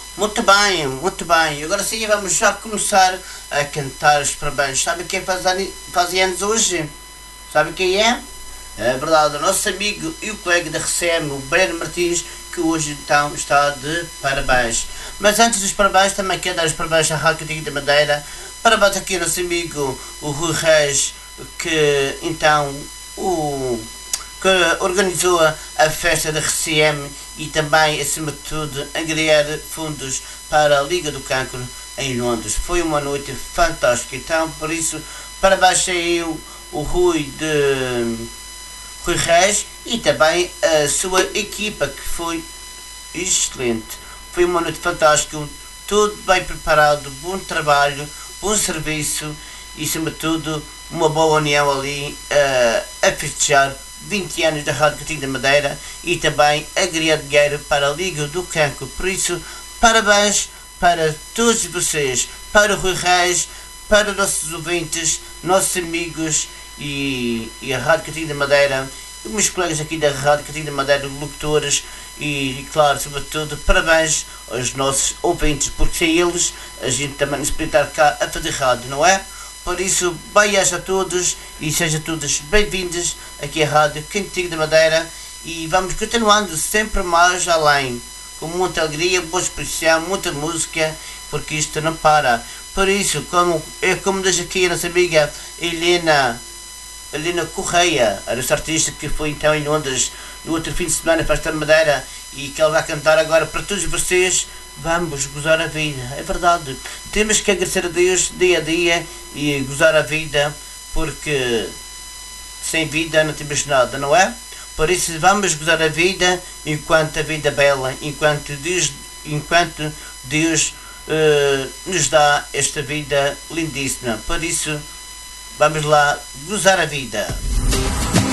Muito bem, muito bem. Agora sim vamos já começar a cantar os parabéns. Sabe quem faz anos hoje? Sabe quem é? É verdade, o nosso amigo e o colega da RCM, o Breno Martins, que hoje então está de parabéns. Mas antes dos parabéns, também quero dar os parabéns à Rádio Cantiga da Madeira. Parabéns aqui ao nosso amigo, o Rui Reis, que então o que organizou a festa da RCM e também, acima de tudo, angariar fundos para a Liga do Cancro em Londres. Foi uma noite fantástica, então, por isso, parabéns a o Rui Reis e também a sua equipa, que foi excelente. Foi uma noite fantástica, tudo bem preparado, bom trabalho, bom serviço e, acima de tudo, uma boa união ali a festejar 20 anos da Rádio Cantiga da Madeira e também agregar dinheiro para a Liga do Cancro. Por isso, parabéns para todos vocês, para o Rui Reis, para os nossos ouvintes, nossos amigos e a Rádio Cantiga da Madeira, e meus colegas aqui da Rádio Cantiga da Madeira, locutores e claro, sobretudo, parabéns aos nossos ouvintes, porque sem eles a gente também não se podia estar cá a fazer rádio, não é? Por isso, bem-aja a todos e sejam todos bem-vindos aqui à Rádio Cantiga da Madeira e vamos continuando sempre mais além, com muita alegria, boa expressão, muita música, porque isto não para. Por isso, como diz aqui a nossa amiga Helena Correia, a nossa artista que foi então em Londres no outro fim de semana para estar na Madeira e que ela vai cantar agora para todos vocês. Vamos gozar a vida, é verdade. Temos que agradecer a Deus dia a dia e gozar a vida, porque sem vida não temos nada, não é? Por isso vamos gozar a vida enquanto a vida é bela, enquanto Deus nos dá esta vida lindíssima. Por isso, vamos lá gozar a vida.